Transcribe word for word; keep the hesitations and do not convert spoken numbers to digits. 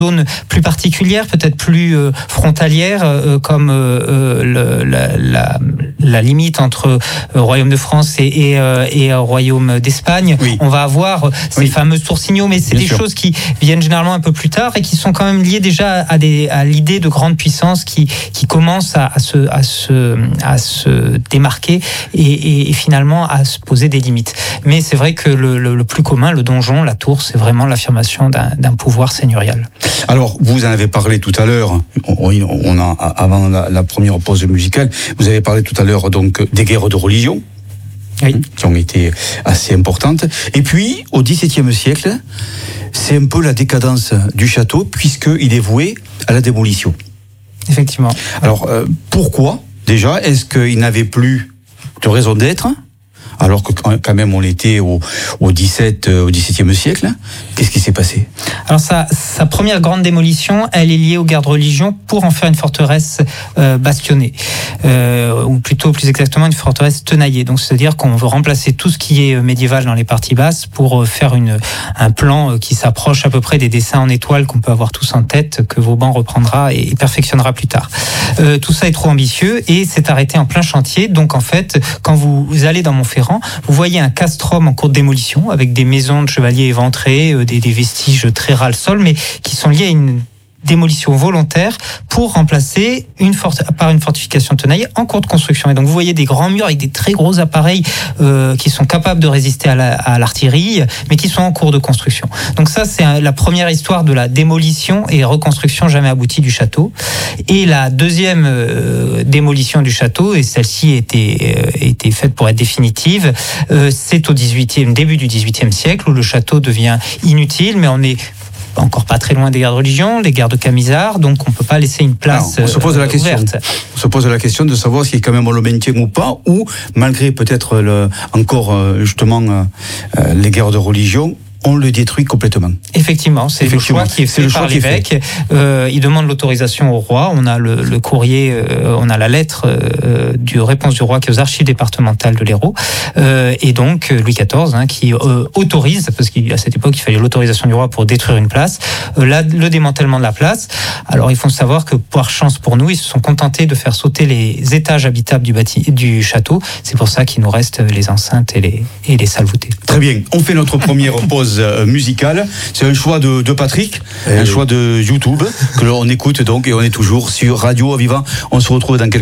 zones plus particulières, peut-être plus euh, frontalières, euh, comme euh, le, la, la, la limite entre euh, Royaume de France et, et, euh, et Royaume d'Espagne. Oui. On va avoir ces oui. fameux tours signaux, mais c'est Bien des sûr. choses qui viennent généralement un peu plus tard et qui sont quand même liées déjà à, des, à l'idée de grande puissance qui, qui commence à, à, se, à, se, à se démarquer et, et, et finalement à se poser des limites. Mais c'est vrai que le, le, le plus commun, le donjon, la tour, c'est vraiment l'affirmation d'un, d'un pouvoir seigneurial. Alors, vous en avez parlé tout à l'heure, on, on a, avant la, la première pause musicale, vous avez parlé tout à l'heure donc des guerres de religion, oui. qui ont été assez importantes. Et puis, au dix-septième siècle, c'est un peu la décadence du château, puisqu'il est voué à la démolition. Effectivement. Alors, euh, pourquoi, déjà, est-ce qu'il n'avait plus de raison d'être ? Alors que quand même on l'était au, au dix-sept, au dix-septième siècle. Qu'est-ce qui s'est passé ? Alors sa, sa première grande démolition, elle est liée aux guerres de religion pour en faire une forteresse euh, bastionnée, euh, ou plutôt plus exactement une forteresse tenaillée. Donc c'est-à-dire qu'on veut remplacer tout ce qui est médiéval dans les parties basses pour faire une, un plan qui s'approche à peu près des dessins en étoiles qu'on peut avoir tous en tête, que Vauban reprendra et perfectionnera plus tard. Euh, tout ça est trop ambitieux et c'est arrêté en plein chantier. Donc en fait, quand vous, vous allez dans Montferrand, vous voyez un castrum en cours de démolition avec des maisons de chevaliers éventrées, des, des vestiges très ras le sol, mais qui sont liés à une démolition volontaire pour remplacer une forte, par une fortification tenaillée en cours de construction. Et donc vous voyez des grands murs avec des très gros appareils euh, qui sont capables de résister à, la, à l'artillerie, mais qui sont en cours de construction. Donc ça, c'est un, la première histoire de la démolition et reconstruction jamais aboutie du château. Et la deuxième euh, démolition du château, et celle-ci était, euh, était faite pour être définitive, euh, c'est au dix-huitième, début du dix-huitième siècle, où le château devient inutile, mais on est encore pas très loin des guerres de religion, des guerres de Camisards, donc on peut pas laisser une place Alors, on se pose la question, ouverte. On se pose la question de savoir si quand même on le maintient ou pas, ou malgré peut-être le, encore justement euh, les guerres de religion, on le détruit complètement. Effectivement, c'est Effectivement. le choix qui est fait par l'évêque. Euh, il demande l'autorisation au roi. On a le, le courrier, euh, on a la lettre euh, du réponse du roi qui est aux archives départementales de l'Hérault. Euh, et donc Louis quatorze hein, qui euh, autorise, parce qu'à cette époque il fallait l'autorisation du roi pour détruire une place, euh, là, le démantèlement de la place. Alors il faut savoir que par chance pour nous, ils se sont contentés de faire sauter les étages habitables du, bâti, du château. C'est pour ça qu'il nous reste les enceintes et les, et les salles voûtées. Très bien, on fait notre première pause musicale. C'est un choix de, de Patrick, et un oui. choix de YouTube que l'on écoute donc et on est toujours sur Radio Aviva. On se retrouve dans quelques